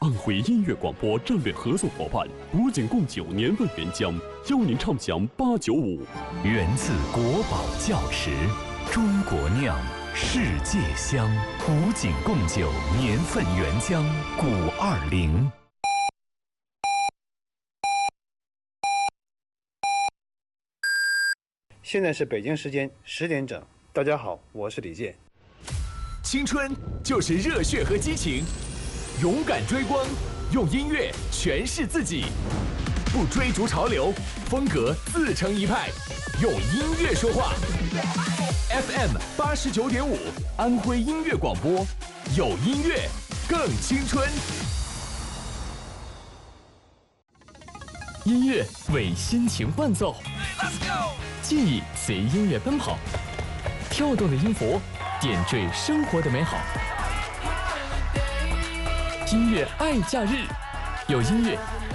安徽音乐广播战略合作伙伴古井贡酒年份原浆，邀您畅享895。 源自国宝窖池，中国酿，世界香。古井贡酒年份原浆520。 现在是北京时间10点整。大家好，我是李健。 青春就是热血和激情，勇敢追光，用音乐诠释自己，不追逐潮流，风格自成一派，用音乐说话。FM 89.5，安徽音乐广播，有音乐更青春。 音乐为心情伴奏，记忆随音乐奔跑，跳动的音符点缀生活的美好。音乐爱假日，有音乐